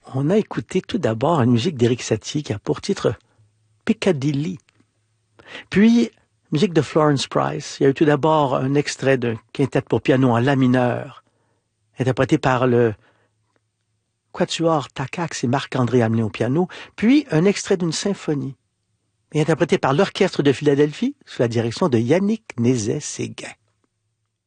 On a écouté tout d'abord une musique d'Éric Satie qui a pour titre Piccadilly. Puis, musique de Florence Price. Il y a eu tout d'abord un extrait d'un quintet pour piano en la mineur, interprété par le Quatuor Tacax et Marc-André Hamelin au piano, puis un extrait d'une symphonie, et interprété par l'Orchestre de Philadelphie sous la direction de Yannick Nézet-Séguin.